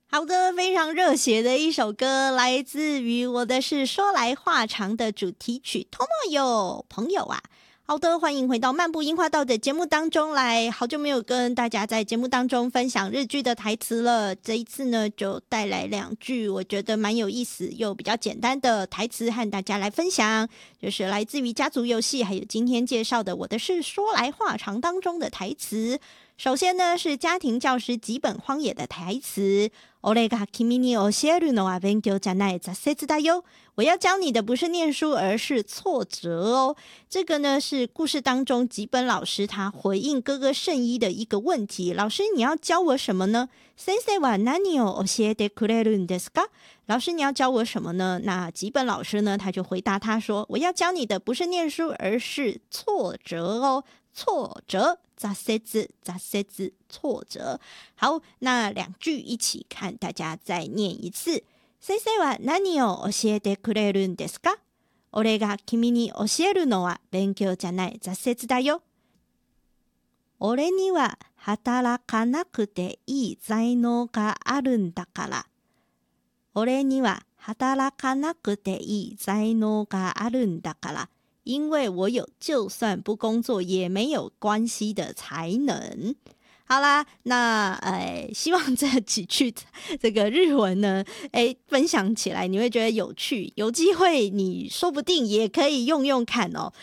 好的，非常热血的一首歌，来自于我的是说来话长的主题曲 Tomoyo 朋友啊。好的，欢迎回到漫步樱花道的节目当中来。好久没有跟大家在节目当中分享日剧的台词了，这一次呢就带来2句我觉得蛮有意思又比较简单的台词和大家来分享，就是来自于家族游戏还有今天介绍的我的是说来话长当中的台词。首先呢是家庭教师吉本荒野的台词，俺が君に教えるのは勉強じゃない挫折だよ。我要教你的不是念书，而是挫折哦。这个呢是故事当中吉本老师他回应哥哥圣一的一个问题，老师你要教我什么呢？先生は何を教えてくれるんですか？老师你要教我什么呢？那吉本老师呢他就回答他说，我要教你的不是念书，而是挫折哦。挫折挫折挫折。好，那2句一起看，大家再念一次。先生は何を教えてくれるんですか？俺が君に教えるのは勉強じゃない挫折だよ。俺には働かなくていい才能があるんだから。俺には働かなくていい才能があるんだから。因为我有就算不工作也没有关系的才能。好啦，那希望这几句这个日文呢，分享起来你会觉得有趣，有机会你说不定也可以用用看哦。